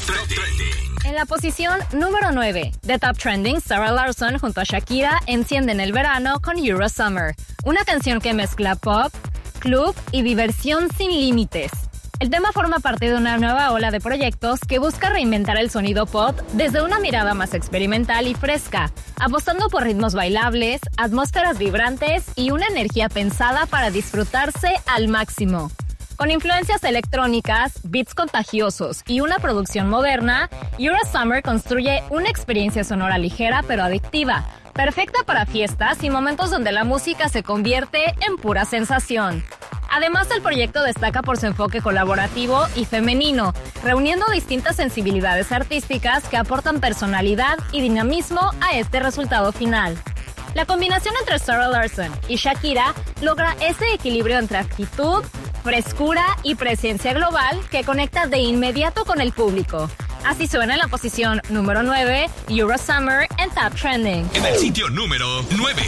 En la posición número 9 de Top Trending, Sarah Larsson junto a Shakira encienden el verano con Euro Summer, una canción que mezcla pop, club y diversión sin límites. El tema forma parte de una nueva ola de proyectos que busca reinventar el sonido pop desde una mirada más experimental y fresca, apostando por ritmos bailables, atmósferas vibrantes y una energía pensada para disfrutarse al máximo. Con influencias electrónicas, beats contagiosos y una producción moderna, Euro Summer construye una experiencia sonora ligera pero adictiva, perfecta para fiestas y momentos donde la música se convierte en pura sensación. Además, el proyecto destaca por su enfoque colaborativo y femenino, reuniendo distintas sensibilidades artísticas que aportan personalidad y dinamismo a este resultado final. La combinación entre Sarah Larsson y Shakira logra ese equilibrio entre actitud, frescura y presencia global que conecta de inmediato con el público. Así suena en la posición número 9, Euro Summer en Top Trending. En el sitio número 9.